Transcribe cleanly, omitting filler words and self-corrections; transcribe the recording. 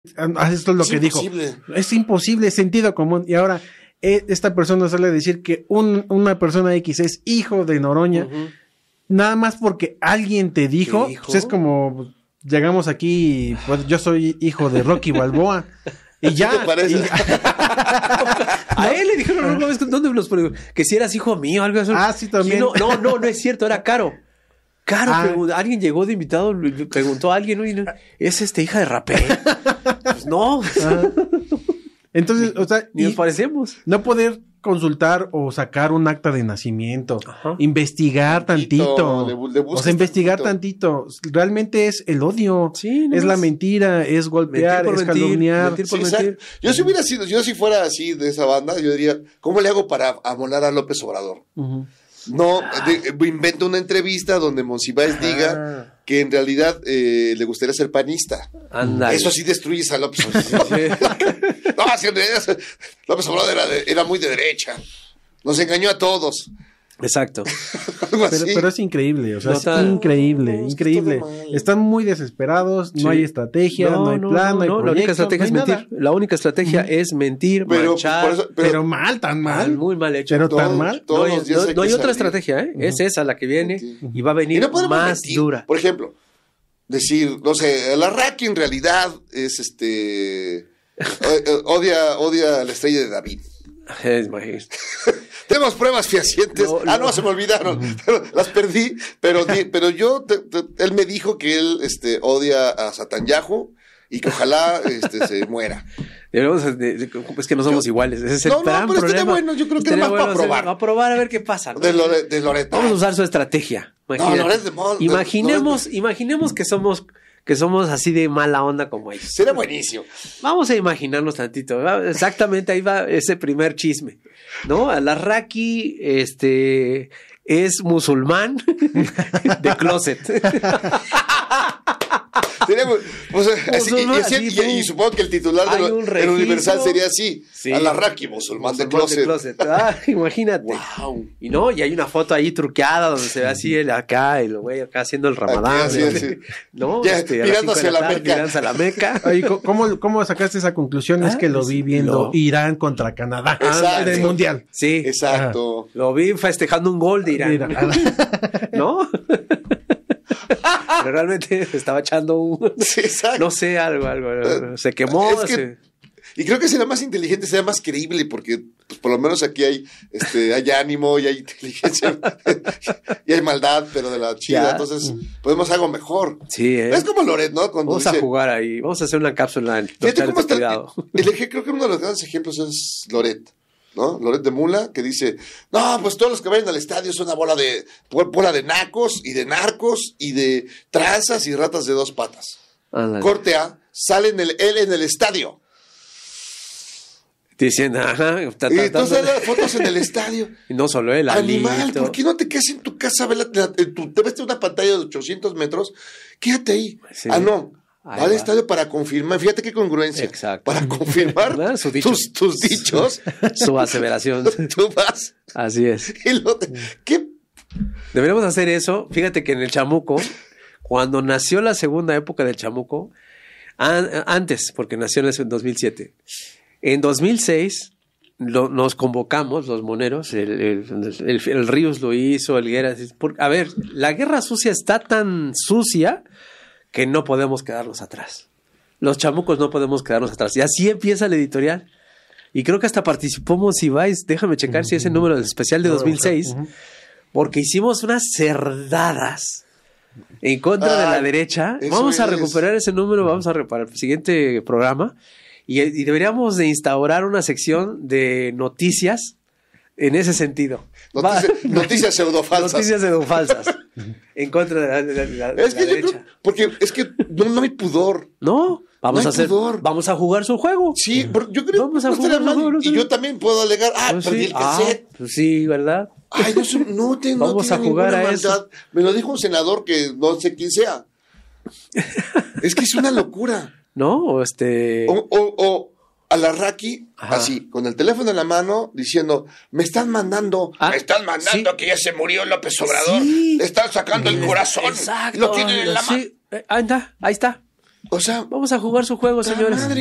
esto es lo que dijo. Es imposible, es sentido común. Y ahora esta persona sale a decir que una persona X es hijo de Noroña, nada más porque alguien te dijo. Pues es como llegamos aquí, pues yo soy hijo de Rocky Balboa. Y ya. ¿Qué te parece? A él le dijeron, no, ¿dónde los ponen? Que si eras hijo mío, algo así. Sí, también. No es cierto, era Caro. Alguien llegó de invitado, le preguntó a alguien, ¿no? ¿Es hija de Rapé? Pues no. Entonces, o sea, ni nos parecemos. No poder consultar o sacar un acta de nacimiento, investigar tantito, investigar tantito. Realmente es el odio, es la mentira, es golpear, es calumniar. Mentir por mentir. Yo si fuera así de esa banda, yo diría, ¿cómo le hago para amolar a López Obrador? No, invento una entrevista donde Monsiváis diga que en realidad le gustaría ser panista. Andale. Eso sí destruyes a López Obrador. No, si en realidad López Obrador era muy de derecha. Nos engañó a todos. Exacto. Pero es increíble, o sea, es increíble. Están muy desesperados, no hay estrategia, no hay plan, no hay proyecto. La única estrategia es mentir. La única estrategia es mentir, manchar. Pero mal, tan mal. Muy mal hecho. Pero tan mal. No hay otra estrategia, ¿eh? Es esa la que viene y va a venir más dura. Por ejemplo, decir, no sé, el Arraqui en realidad es odia a la estrella de David. Tenemos pruebas fehacientes. Se me olvidaron. Las perdí. Pero él me dijo que él odia a Satanyahu y que ojalá se muera. Es que no somos iguales. Ese es el gran problema. Estaría bueno, yo creo que era más para probar. A probar a ver qué pasa, ¿no? De Loreto. Vamos a usar su estrategia. Imaginemos que somos así de mala onda como ellos. Será buenísimo. Vamos a imaginarnos tantito. Exactamente, ahí va ese primer chisme, ¿no? Al-Arraqui, es musulmán de closet. Y supongo que el titular del Universal sería así: Al-Arraqui, musulmán de closet. Imagínate. Wow. Y hay una foto ahí truqueada donde se ve así el güey acá haciendo el Ramadán. ¿No? Tirando hacia la Meca. ¿Cómo sacaste esa conclusión? Es que lo vi viendo Irán contra Canadá en el Mundial. Sí. Exacto. Lo vi festejando un gol de Irán. ¿No? Pero realmente estaba echando no sé, algo. Se quemó. Y creo que será más inteligente, será más creíble, porque pues, por lo menos aquí hay ánimo y hay inteligencia y hay maldad, pero de la chida. Entonces podemos hacer algo mejor. Sí, es como Loret, ¿no? Vamos a jugar ahí, vamos a hacer una cápsula. Creo que uno de los grandes ejemplos es Loret, ¿no? Loret de Mula, que dice, no, pues todos los que vayan al estadio son una bola de nacos y de narcos y de tranzas y ratas de dos patas. Corte A, sale él en el estadio. Diciendo, y entonces las fotos en el estadio. Y no solo él, Animal, ¿por qué no te quedas en tu casa? Te ves una pantalla de 800 metros, quédate ahí. Sí. No. Va al estadio para confirmar, fíjate qué congruencia. Exacto. Para confirmar tus dichos. Su aseveración. Tú vas. Así es. ¿Qué? Deberíamos hacer eso. Fíjate que en el Chamuco, cuando nació la segunda época del Chamuco, antes, porque nació en 2007, en 2006 nos convocamos, los moneros, el Ríos lo hizo, el Guerra. A ver, la guerra sucia está tan sucia que no podemos quedarnos atrás. Los chamucos no podemos quedarnos atrás. Y así empieza el editorial. Y creo que hasta participó Monsiváis, déjame checar si es el número del especial de 2006, porque hicimos unas cerdadas en contra de la derecha. Vamos a recuperar ese número, para el siguiente programa. Y deberíamos de instaurar una sección de noticias en ese sentido. Noticias pseudofalsas. Noticias pseudofalsas. En contra de la derecha. Porque es que no hay pudor. No, vamos a jugar su juego. Sí, yo creo que y yo también puedo alegar, perdí el cassette. Pues sí, ¿verdad? No tengo vamos a jugar a maldad. Eso. Me lo dijo un senador que no sé quién sea. Es que es una locura. ¿No? O Al-Arraqui, así, con el teléfono en la mano, diciendo, me están mandando que ya se murió López Obrador. Le están sacando el corazón. Exacto. Lo tienen en la mano. Ahí está. O sea, vamos a jugar su juego, señores. Madre.